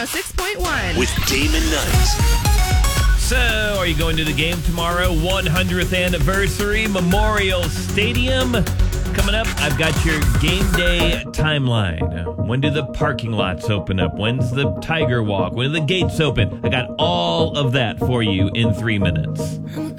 106.1. With Damon Knight. So, are you going to the game tomorrow? 100th anniversary, Memorial Stadium. Coming up, I've got your game day timeline. When do the parking lots open up? When's the Tiger Walk? When do the gates open? I got all of that for you in 3 minutes.